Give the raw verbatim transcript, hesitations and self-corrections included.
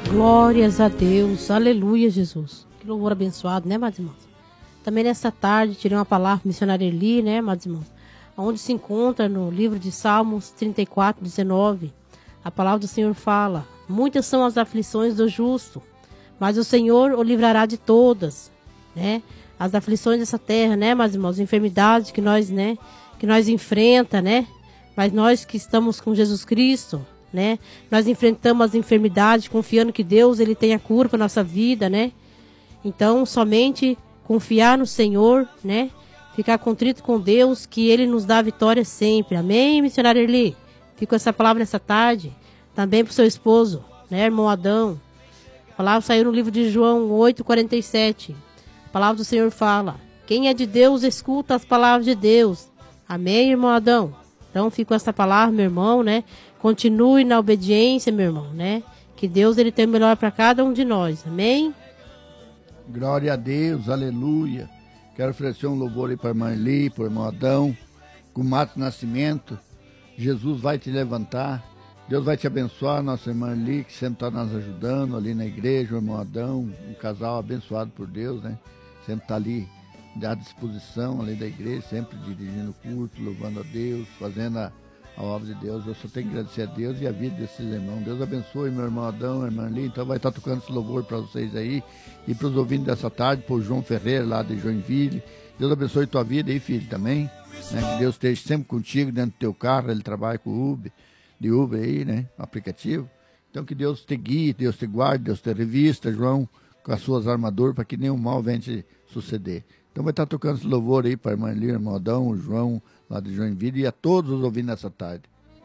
Glórias a Deus, aleluia, Jesus. Que louvor abençoado, né, amados irmãos? Também nesta tarde tirei uma palavra para o missionário Eli, né, amados irmãos? Onde se encontra no livro de Salmos trinta e quatro, dezenove. A palavra do Senhor fala: muitas são as aflições do justo, mas o Senhor o livrará de todas, né? As aflições dessa terra, né, amados irmãos? As enfermidades que nós, né, que nós enfrenta, né? Mas nós que estamos com Jesus Cristo, né? Nós enfrentamos as enfermidades confiando que Deus ele tem a cura para nossa vida, né? Então, somente confiar no Senhor, né? Ficar contrito com Deus, que Ele nos dá a vitória sempre. Amém, missionário Eli? Fico com essa palavra nessa tarde. Também para o seu esposo, né, irmão Adão? A palavra saiu no livro de João oito, quarenta e sete. A palavra do Senhor fala: quem é de Deus, escuta as palavras de Deus. Amém, irmão Adão? Então, fico com essa palavra, meu irmão, né? Continue na obediência, meu irmão, né? Que Deus ele tem o melhor para cada um de nós. Amém? Glória a Deus, aleluia. Quero oferecer um louvor aí para a irmã Eli, para o irmão Adão, com o Mato Nascimento. Jesus vai te levantar. Deus vai te abençoar, nossa irmã Eli, que sempre está nos ajudando ali na igreja, o irmão Adão, um casal abençoado por Deus, né? Sempre está ali à disposição, ali da igreja, sempre dirigindo o culto, louvando a Deus, fazendo a, a obra de Deus. Eu só tenho que agradecer a Deus e a vida desses irmãos. Deus abençoe meu irmão Adão, a irmã Eli. Então vai estar tocando esse louvor para vocês aí e para os ouvintes dessa tarde, para o João Ferreira lá de Joinville. Deus abençoe tua vida aí, filho, também, né? Que Deus esteja sempre contigo dentro do teu carro. Ele trabalha com o Uber, de Uber aí, né, aplicativo. Então que Deus te guie, Deus te guarde, Deus te revista, João, com as suas armaduras, para que nenhum mal venha te suceder. Então vai estar tocando esse louvor aí para a irmã Eli, irmão Adão, o João lá de Joinville e a todos os ouvintes nessa tarde.